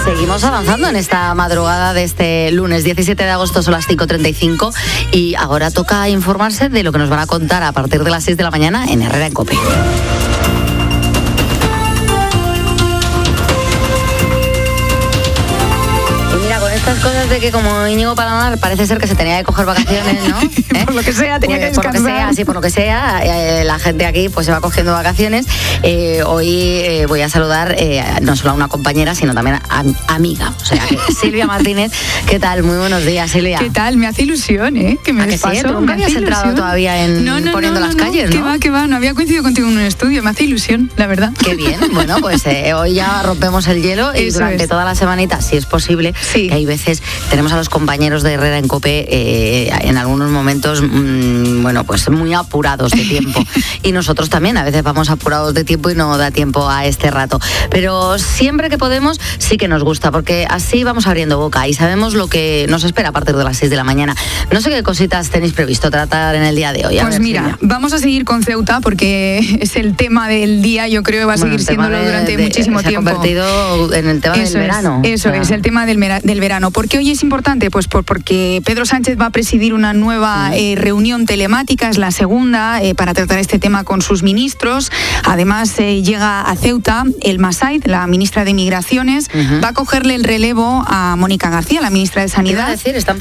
Seguimos avanzando en esta madrugada de este lunes 17 de agosto, son las 5:35 y ahora toca informarse de lo que nos van a contar a partir de las 6 de la mañana en Herrera en COPE. Estas cosas de que como Íñigo Palomar parece ser que se tenía que coger vacaciones, ¿no? Por lo que sea, tenía que descansar. Por lo que sea, la gente aquí pues se va cogiendo vacaciones. Hoy voy a saludar no solo a una compañera, sino también a amiga. O sea, que Silvia Martínez, ¿qué tal? Muy buenos días, Silvia. ¿Qué tal? Me hace ilusión, que me paso. ¿Sí? ¿Nunca habías entrado todavía en Poniendo las calles, no? ¿Qué va? No había coincidido contigo en un estudio. Me hace ilusión, la verdad. Qué bien. Bueno, pues hoy ya rompemos el hielo y durante toda la semanita, si es posible, que hay veces tenemos a los compañeros de Herrera en COPE en algunos momentos pues muy apurados de tiempo y nosotros también a veces vamos apurados de tiempo y no da tiempo a este rato, pero siempre que podemos sí que nos gusta porque así vamos abriendo boca y sabemos lo que nos espera a partir de las 6 de la mañana. No sé qué cositas tenéis previsto tratar en el día de hoy. Pues mira, vamos a seguir con Ceuta porque es el tema del día, yo creo que va a seguir siéndolo durante muchísimo tiempo. Se ha convertido en el tema del verano. Eso es el tema del verano. ¿Por qué hoy es importante? Pues porque Pedro Sánchez va a presidir una nueva reunión telemática, es la segunda, para tratar este tema con sus ministros. Además, llega a Ceuta el Masaid, la ministra de Migraciones, va a cogerle el relevo a Mónica García, la ministra de Sanidad. Iba a decir, están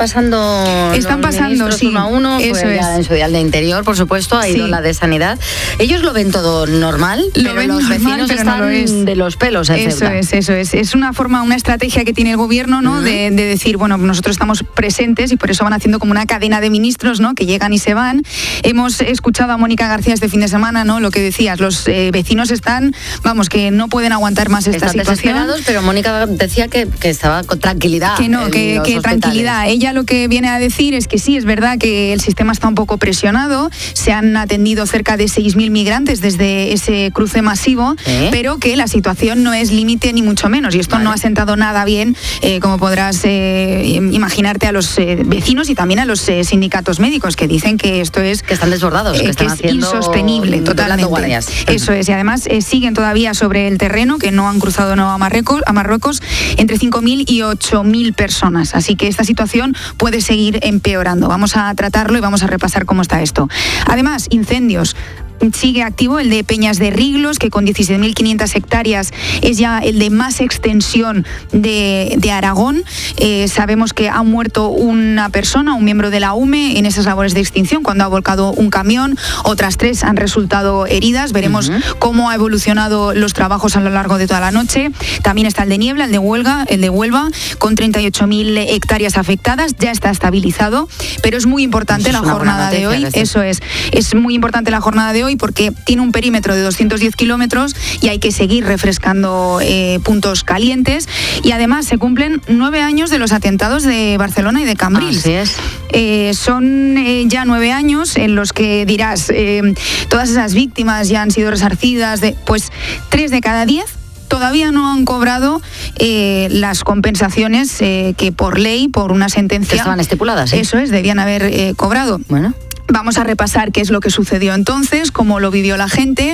pasando sí, uno a uno, eso pues en su día de Interior, por supuesto, ha ido la de Sanidad. Ellos lo ven todo normal, pero los vecinos están de los pelos en Ceuta. Eso es. Es una estrategia que tiene el gobierno, ¿no? De decir, bueno, nosotros estamos presentes y por eso van haciendo como una cadena de ministros, ¿no? Que llegan y se van. Hemos escuchado a Mónica García este fin de semana, ¿no? Lo que decías, los vecinos están, que no pueden aguantar más esta situación. Desesperados, pero Mónica decía que estaba con tranquilidad. Que tranquilidad. Ella lo que viene a decir es que sí, es verdad que el sistema está un poco presionado, se han atendido cerca de 6.000 migrantes desde ese cruce masivo, pero que la situación no es límite ni mucho menos y esto no ha sentado nada bien, como podrás imaginarte, a los vecinos y también a los sindicatos médicos que dicen que esto es... Que están desbordados, que están haciendo... insostenible, totalmente. Eso es, y además siguen todavía sobre el terreno, que no han cruzado a Marruecos, entre 5.000 y 8.000 personas. Así que esta situación puede seguir empeorando. Vamos a tratarlo y vamos a repasar cómo está esto. Además, incendios. Sigue activo el de Peñas de Riglos, que con 17.500 hectáreas es ya el de más extensión de Aragón. Sabemos que ha muerto una persona, un miembro de la UME, en esas labores de extinción cuando ha volcado un camión. Otras 3 han resultado heridas. Veremos cómo ha evolucionado los trabajos a lo largo de toda la noche. También está el de Niebla, el de Huelva, con 38.000 hectáreas afectadas. Ya está estabilizado, pero es muy importante la jornada de hoy. Eso es muy importante la jornada de hoy porque tiene un perímetro de 210 kilómetros y hay que seguir refrescando puntos calientes y además se cumplen 9 años de los atentados de Barcelona y de Cambrils. Así es. Son ya 9 años en los que dirás, todas esas víctimas ya han sido resarcidas, pues 3 de cada 10 todavía no han cobrado las compensaciones que por ley, por una sentencia... Que estaban estipuladas. Eso es, debían haber cobrado. Bueno. Vamos a repasar qué es lo que sucedió entonces, cómo lo vivió la gente.